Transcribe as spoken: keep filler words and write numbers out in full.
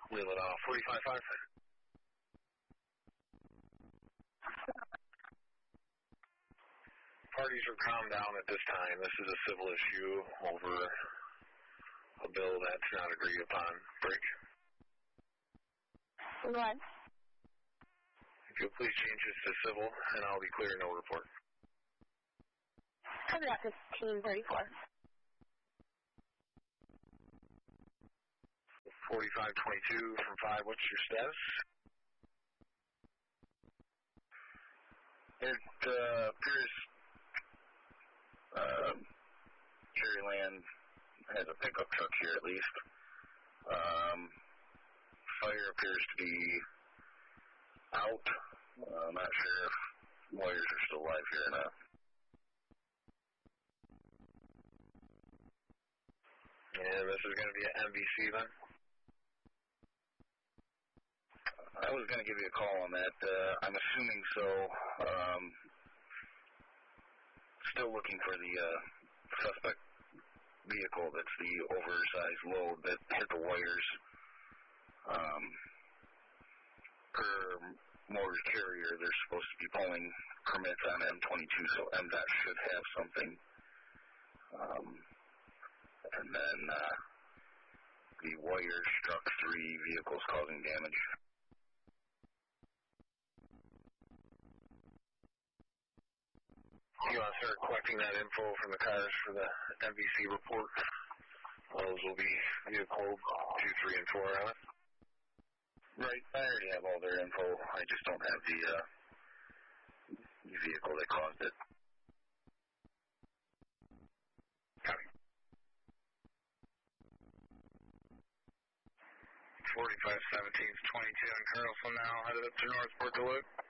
Wheel it off. forty-five five. Parties are calmed down at this time. This is a civil issue over a bill that's not agreed upon. Break. What? If you'll please change this to civil, and I'll be clear, no report. Cover that fifteen thirty-four. forty-five twenty-two from five, what's your status? It uh, appears uh, Cherryland has a pickup truck here at least. Um, fire appears to be out. Uh, I'm not sure if wires are still live here or not. And this is going to be an M V C then? I was going to give you a call on that. Uh, I'm assuming so. Um, still looking for the uh, suspect vehicle that's the oversized load that hit the wires. Um, per mortgage carrier, they're supposed to be pulling permits on M twenty-two, so M DOT should have something. Um, and then uh, the wire struck three vehicles causing damage. You want to start collecting that info from the cars for the M V C report? Those will be vehicle two, three, and four on it. Right, I already have all their info. I just don't have the, uh, the vehicle that caused it. Copy. forty-five seventeen is twenty-two in Carlson now, headed up to Northport to look.